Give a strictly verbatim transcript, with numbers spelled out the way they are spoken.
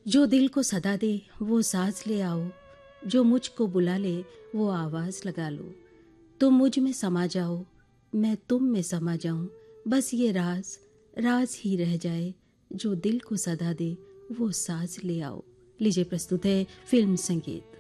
जो दिल को सदा दे वो साज ले आओ, जो मुझको बुला ले वो आवाज लगा लो। तुम मुझ में समा जाओ, मैं तुम में समा जाऊं, बस ये राज राज ही रह जाए। जो दिल को सदा दे वो साज ले आओ। लीजिए प्रस्तुत है फिल्म संगीत।